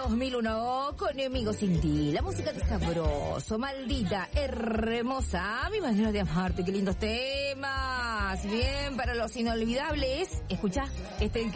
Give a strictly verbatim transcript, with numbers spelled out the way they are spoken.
dos mil uno, Conmigo Sin Ti, la música de Sabroso, Maldita, hermosa, Mi manera de amarte, qué lindos temas. Bien, para los inolvidables, escuchá, este